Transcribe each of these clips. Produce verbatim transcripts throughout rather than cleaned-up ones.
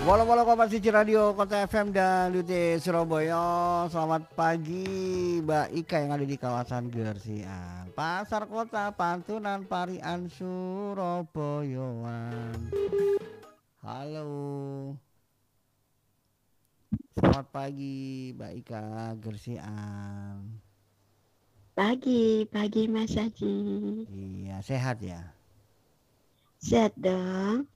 Walau-walau Kompas Siji Radio Kota F M dan U T Surabaya. Selamat pagi Mbak Ika yang ada di kawasan Gersian, Pasar Kota Pantunan Parian Surabayaan. Halo. Selamat pagi Mbak Ika Gersian. Pagi, pagi Mas Haji. Iya, sehat ya? Sehat dong.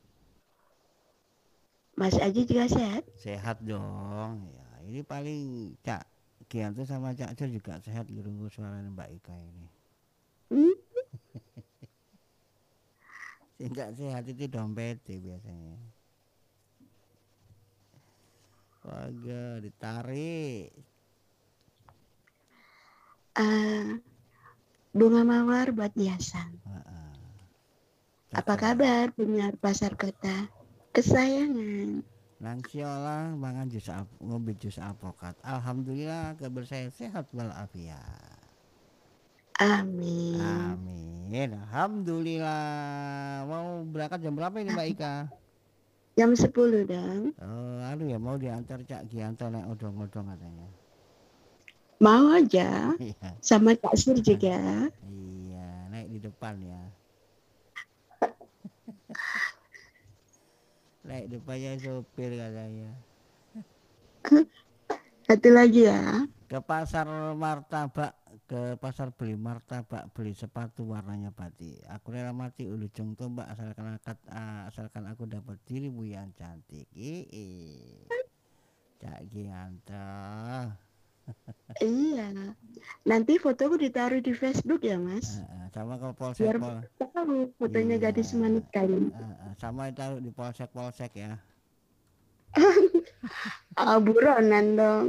Mas Haji juga sehat? Sehat dong. Ya, ini paling Cak Gianto sama Cak Cer juga sehat nunggu suaranya Mbak Ika ini. Hmm? Enggak sehat itu dompet biasanya. Wagah ditarik. Uh, bunga mawar buat hiasan. Heeh. Apa Cocok. kabar penyiar Pasar Kota kesayangan? Nang siola mangan jus ap- ngombe jus alpukat. Alhamdulillah kabar saya sehat walafiat. Amin. Amin. Alhamdulillah. Mau berangkat jam berapa ini Mbak Ika? Jam sepuluh dong. Oh, aduh ya mau diantar Cak Gianto naik odong-odong katanya. Mau aja. Iya. Sama Kak Sur juga. Iya, naik di depan ya. Naik depannya sopir katanya. Satu lagi ya. Ke pasar martabak, ke pasar beli martabak, beli sepatu warnanya batik. Aku rela mati ujung tombak asalkan akad, uh, asalkan aku dapat dirimu yang cantik. Ii, Cak Gianto. Iya. Nanti fotoku ditaruh di Facebook ya Mas. Uh, uh, sama ke polsek Biar pol. tahu fotonya Iya. gadis manis kali. Uh, uh, sama taruh di polsek-polsek ya. Ah, buronan dong.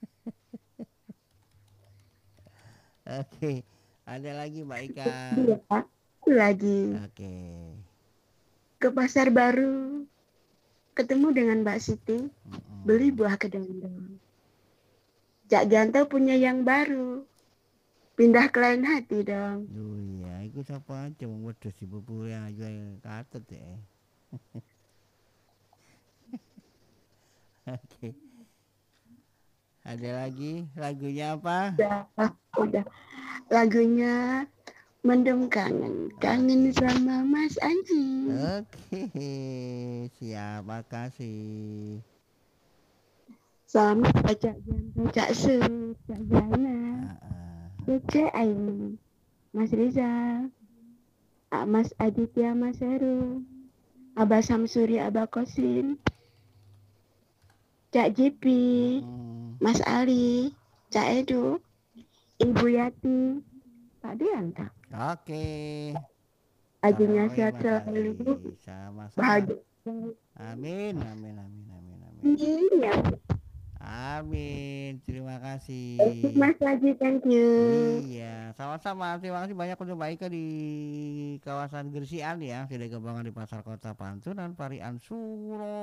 Oke, ada lagi Mbak Ika. Iya, lagi Oke. ke pasar baru, ketemu dengan Mbak Siti, Mm-mm. beli buah kedondong. Cak Janto punya yang baru, pindah ke lain hati dong. Duh iya, iku sapa aja wong wedhus dipupuri ayu katut ya. Oke. Ada lagi lagunya apa? Udah, udah. Lagunya Mendung Kangen, kangen sama Mas Anji. Oke, siap, makasih. Sama Cak Janto, Cak Sur, Cak Jana, Uh-uh. Cek Aini, Mas Rizal, Mas Aditya, Mas Heru, Abah Samsuri, Abah Kosin, Cak Jipi, Hmm. Mas Ali, Cak Edu, Ibu Yati, Pak Dianta. Oke. Lagunya Oke, sehat Mas selalu, Ali. Sama-sama. bahagia. Amin, amin, amin, amin, amin. Iya. Amin, terima kasih. Mas lagi, thank you. Iya, sama-sama. Terima kasih banyak untuk Mbak Ika di kawasan Gersian ya, sudah kembangan di Pasar Kota Pantunan Parian Suro.